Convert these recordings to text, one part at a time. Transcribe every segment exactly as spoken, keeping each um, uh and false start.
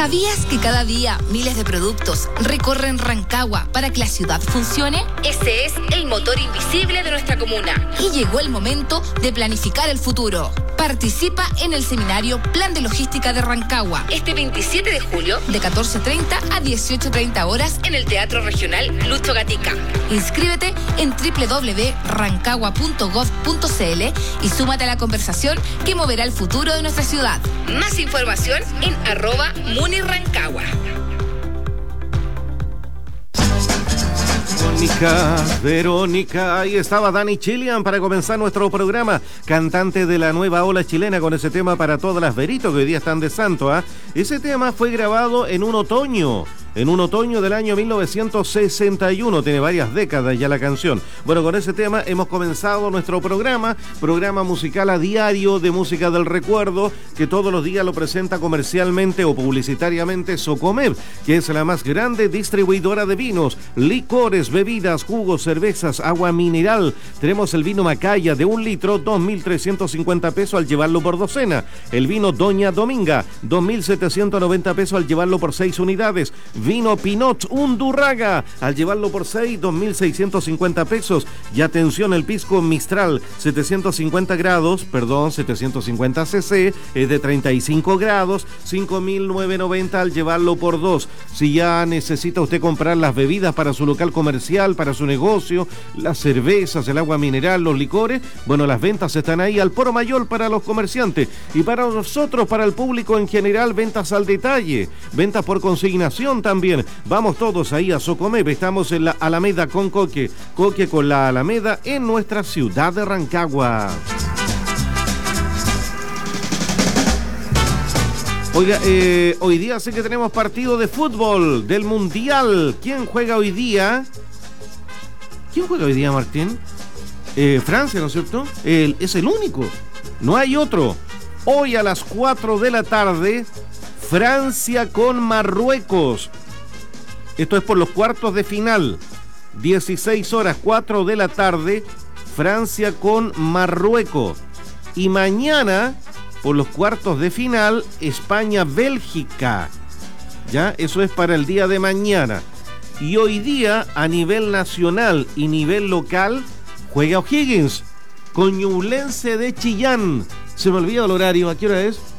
¿Sabías que cada día miles de productos recorren Rancagua para que la ciudad funcione? Ese es el motor invisible de nuestra comuna. Y llegó el momento de planificar el futuro. Participa en el seminario Plan de Logística de Rancagua este veintisiete de julio de catorce treinta a dieciocho treinta horas en el Teatro Regional Lucho Gatica. Inscríbete en doble u doble u doble u punto rancagua punto gov punto c l y súmate a la conversación que moverá el futuro de nuestra ciudad. Más información en arroba munirancagua. Verónica, Verónica, ahí estaba Dani Chilian para comenzar nuestro programa, cantante de la nueva ola chilena con ese tema para todas las veritos que hoy día están de santo, ¿ah? ¿eh? Ese tema fue grabado en un otoño, en un otoño del año mil novecientos sesenta y uno, tiene varias décadas ya la canción. Bueno, con ese tema hemos comenzado nuestro programa, programa musical a diario de música del recuerdo, que todos los días lo presenta comercialmente o publicitariamente Socomev, que es la más grande distribuidora de vinos, licores, bebidas, jugos, cervezas, agua mineral. Tenemos el vino Macaya de un litro, dos mil trescientos cincuenta pesos al llevarlo por docena. El vino Doña Dominga, dos mil setecientos noventa pesos al llevarlo por seis unidades. Vino Pinot Undurraga, al llevarlo por seis, dos mil seiscientos cincuenta pesos. Y atención, el pisco Mistral, setecientos cincuenta grados, perdón, setecientos cincuenta cc, es de treinta y cinco grados, cinco mil novecientos noventa al llevarlo por dos. Si ya necesita usted comprar las bebidas para su local comercial, para su negocio, las cervezas, el agua mineral, los licores, bueno, las ventas están ahí al por mayor para los comerciantes y para nosotros, para el público en general, ventas al detalle, ventas por consignación también. Vamos todos ahí a Socomev, estamos en la Alameda con Coque, Coque con la Alameda en nuestra ciudad de Rancagua. Oiga, eh, hoy día sé que tenemos partido de fútbol del Mundial. ¿Quién juega hoy día? ¿Quién juega hoy día, Martín? Eh, Francia, ¿no es cierto? El, es el único. No hay otro. Hoy a las cuatro de la tarde, Francia con Marruecos. Esto es por los cuartos de final. dieciséis horas, cuatro de la tarde, Francia con Marruecos. Y mañana, por los cuartos de final, España-Bélgica. Ya, eso es para el día de mañana. Y hoy día, a nivel nacional y nivel local, juega O'Higgins con Ñublense de Chillán. Se me olvida el horario, ¿a qué hora es?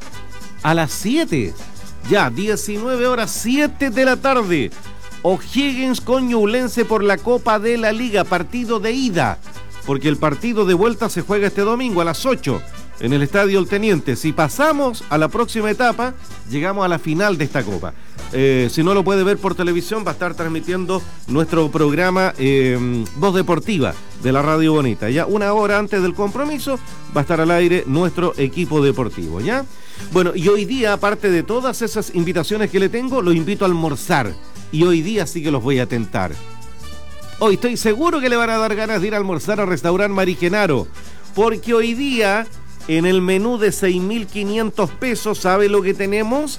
A las siete. Ya, diecinueve horas, siete de la tarde. O'Higgins con Ñublense por la Copa de la Liga, partido de ida. Porque el partido de vuelta se juega este domingo a las ocho. En el Estadio El Teniente. Si pasamos a la próxima etapa, llegamos a la final de esta Copa. Eh, si no lo puede ver por televisión, va a estar transmitiendo nuestro programa eh, Voz Deportiva de la Radio Bonita. Ya una hora antes del compromiso va a estar al aire nuestro equipo deportivo, ¿ya? Bueno, y hoy día, aparte de todas esas invitaciones que le tengo, lo invito a almorzar. Y hoy día sí que los voy a tentar. Hoy estoy seguro que le van a dar ganas de ir a almorzar al restaurante Marigenaro. Porque hoy día, en el menú de seis mil quinientos pesos, ¿sabe lo que tenemos?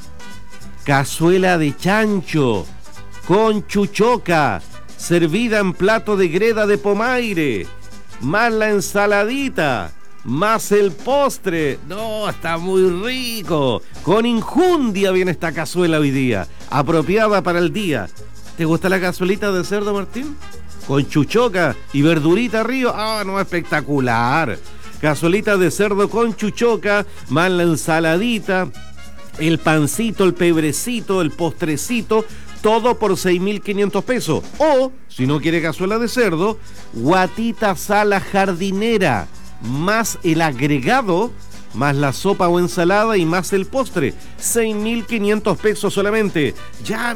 Cazuela de chancho con chuchoca, servida en plato de greda de pomaire, más la ensaladita, más el postre. No, está muy rico. Con injundia viene esta cazuela hoy día, apropiada para el día. ¿Te gusta la cazuelita de cerdo, Martín? Con chuchoca y verdurita arriba. Ah, no, espectacular. Cazuelita de cerdo con chuchoca, más la ensaladita, el pancito, el pebrecito, el postrecito, todo por seis mil quinientos pesos. O, si no quiere cazuela de cerdo, guatita sala jardinera, más el agregado, más la sopa o ensalada y más el postre. seis mil quinientos pesos solamente. Ya